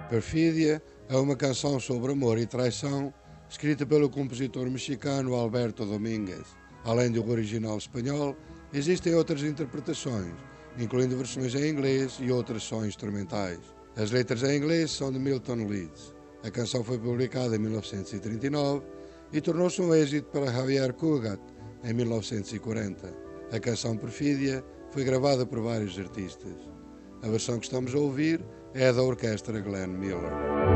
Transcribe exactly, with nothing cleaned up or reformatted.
Perfídia é uma canção sobre amor e traição, escrita pelo compositor mexicano Alberto Domínguez. Além do original espanhol, existem outras interpretações, incluindo versões em inglês e outras só instrumentais. As letras em inglês são de Milton Leeds. A canção foi publicada em mil novecentos e trinta e nove e tornou-se um êxito para Javier Cugat em mil novecentos e quarenta. A canção Perfídia foi gravada por vários artistas. A versão que estamos a ouvir é a da orquestra Glenn Miller.